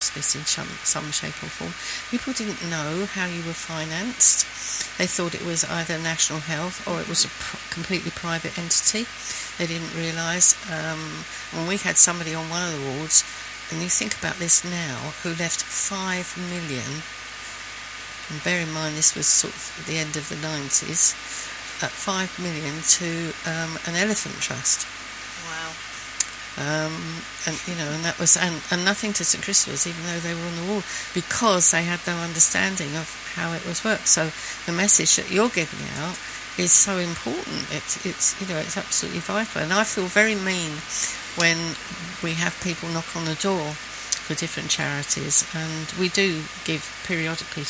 hospice in some shape or form. People didn't know how you were financed. They thought it was either National Health or it was a completely private entity. They didn't realise. When we had somebody on one of the wards, and you think about this now, who left 5 million, and bear in mind this was sort of at the end of the 90s, at 5 million to an elephant trust. Wow. And that was and nothing to St Christopher's, even though they were on the ward, because they had no understanding of how it was worked. So the message that you're giving out is so important. It's absolutely vital. And I feel very mean when we have people knock on the door for different charities, and we do give periodically